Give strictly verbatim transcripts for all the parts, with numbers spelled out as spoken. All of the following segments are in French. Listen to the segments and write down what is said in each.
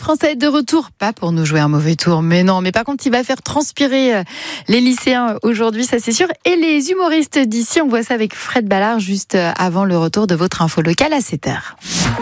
Français est de retour, pas pour nous jouer un mauvais tour, mais non, mais par contre il va faire transpirer les lycéens aujourd'hui, ça c'est sûr, et les humoristes d'ici. On voit ça avec Fred Ballard juste avant le retour de votre info locale à sept heures.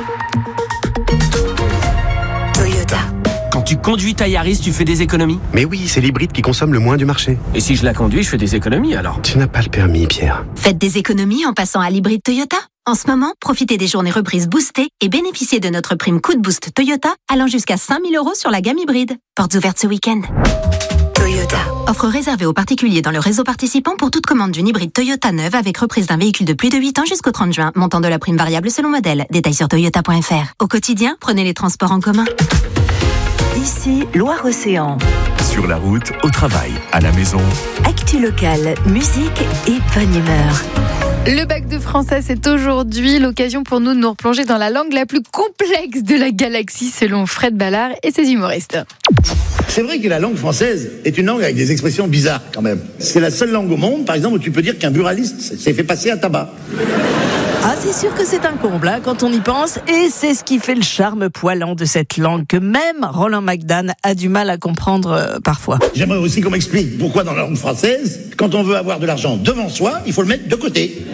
Toyota. Quand tu conduis ta Yaris, tu fais des économies ? Mais oui, c'est l'hybride qui consomme le moins du marché. Et si je la conduis, je fais des économies alors ? Tu n'as pas le permis, Pierre. Faites des économies en passant à l'hybride Toyota. En ce moment, profitez des journées reprises boostées et bénéficiez de notre prime coup de boost Toyota allant jusqu'à cinq mille euros sur la gamme hybride. Portes ouvertes ce week-end. Toyota. Offre réservée aux particuliers dans le réseau participant pour toute commande d'une hybride Toyota neuve avec reprise d'un véhicule de plus de huit ans jusqu'au trente juin. Montant de la prime variable selon modèle. Détails sur toyota point f r. Au quotidien, prenez les transports en commun. Ici, Loire-Océan. Sur la route, au travail, à la maison. Actu locale, musique et bonne humeur. Le bac de français, c'est aujourd'hui l'occasion pour nous de nous replonger dans la langue la plus complexe de la galaxie, selon Fred Ballard et ses humoristes. C'est vrai que la langue française est une langue avec des expressions bizarres, quand même. C'est la seule langue au monde, par exemple, où tu peux dire qu'un buraliste s'est fait passer à tabac. Ah, c'est sûr que c'est un comble, hein, quand on y pense, et c'est ce qui fait le charme poilant de cette langue que même Roland McDan a du mal à comprendre euh, parfois. J'aimerais aussi qu'on m'explique pourquoi dans la langue française, quand on veut avoir de l'argent devant soi, il faut le mettre de côté.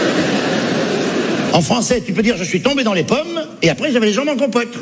En français, tu peux dire « je suis tombé dans les pommes » et après j'avais les jambes en compote.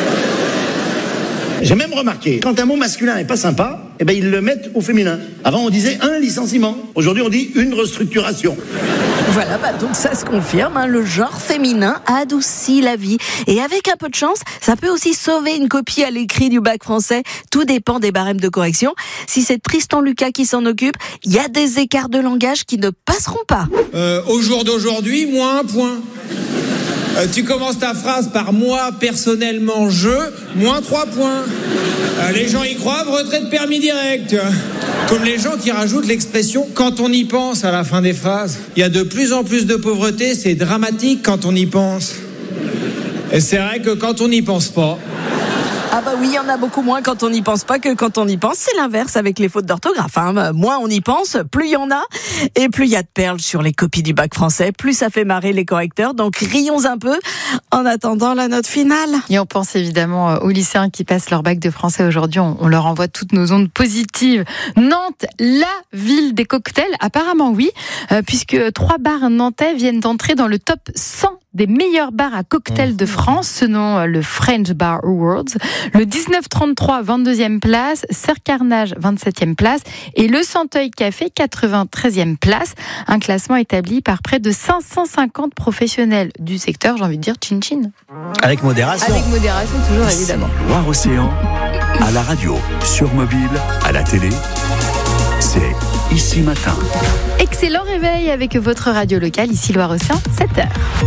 J'ai même remarqué, quand un mot masculin est pas sympa, eh ben ils le mettent au féminin. Avant on disait un licenciement, aujourd'hui on dit une restructuration. Voilà, bah donc ça se confirme, hein, le genre féminin adoucit la vie. Et avec un peu de chance, ça peut aussi sauver une copie à l'écrit du bac français. Tout dépend des barèmes de correction. Si c'est Tristan Lucas qui s'en occupe, il y a des écarts de langage qui ne passeront pas. Euh, au jour d'aujourd'hui, moins un point. Euh, tu commences ta phrase par moi, personnellement, je, moins trois points. Euh, les gens y croient, retrait de permis direct. Comme les gens qui rajoutent l'expression « quand on y pense » à la fin des phrases. Il y a de plus en plus de pauvreté, c'est dramatique quand on y pense. Et c'est vrai que quand on n'y pense pas... Ah bah oui, il y en a beaucoup moins quand on n'y pense pas que quand on y pense. C'est l'inverse avec les fautes d'orthographe, hein. Moins on y pense, plus il y en a. Et plus il y a de perles sur les copies du bac français, plus ça fait marrer les correcteurs. Donc rions un peu en attendant la note finale. Et on pense évidemment aux lycéens qui passent leur bac de français aujourd'hui. On, on leur envoie toutes nos ondes positives. Nantes, la ville des cocktails, apparemment oui, euh, puisque trois bars nantais viennent d'entrer dans le top cent des meilleurs bars à cocktails de France, selon le French Bar Awards. Le dix-neuf trente-trois, vingt-deuxième place, Serre-Carnage, vingt-septième place, et le Santeuil Café, quatre-vingt-treizième place. Un classement établi par près de cinq cent cinquante professionnels du secteur, j'ai envie de dire chin-chin. Avec modération. Avec modération, toujours évidemment. Loire-Océan, à la radio, sur mobile, à la télé, c'est Ici Matin. Excellent réveil avec votre radio locale, ici Loire-Océan, sept heures.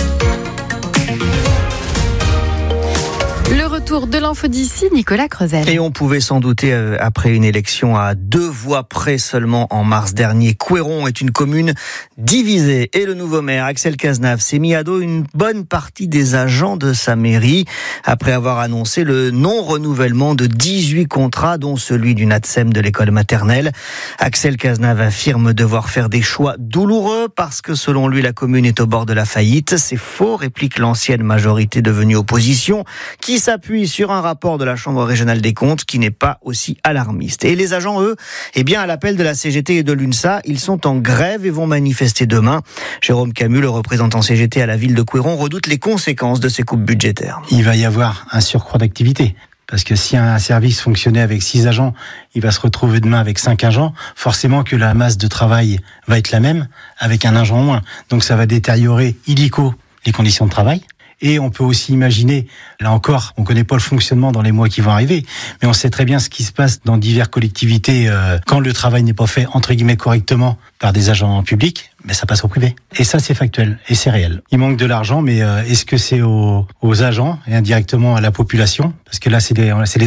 Le retour de l'info d'ici, Nicolas Creusel. Et on pouvait s'en douter euh, après une élection à deux voix près seulement en mars dernier. Couëron est une commune divisée. Et le nouveau maire, Axel Cazenave, s'est mis à dos une bonne partie des agents de sa mairie après avoir annoncé le non-renouvellement de dix-huit contrats, dont celui du NATSEM de l'école maternelle. Axel Cazenave affirme devoir faire des choix douloureux parce que selon lui, la commune est au bord de la faillite. C'est faux, réplique l'ancienne majorité devenue opposition, qui s'appuie sur un rapport de la Chambre régionale des comptes qui n'est pas aussi alarmiste. Et les agents, eux, eh bien, à l'appel de la C G T et de l'UNSA, ils sont en grève et vont manifester demain. Jérôme Camus, le représentant C G T à la ville de Couëron, redoute les conséquences de ces coupes budgétaires. Il va y avoir un surcroît d'activité. Parce que si un service fonctionnait avec six agents, il va se retrouver demain avec cinq agents. Forcément que la masse de travail va être la même, avec un agent en moins. Donc ça va détériorer illico les conditions de travail. Et on peut aussi imaginer, là encore, on ne connaît pas le fonctionnement dans les mois qui vont arriver, mais on sait très bien ce qui se passe dans diverses collectivités euh, quand le travail n'est pas fait, entre guillemets, correctement par des agents publics, mais ça passe au privé. Et ça, c'est factuel et c'est réel. Il manque de l'argent, mais euh, est-ce que c'est aux, aux agents et indirectement à la population ? Parce que là, c'est les, c'est les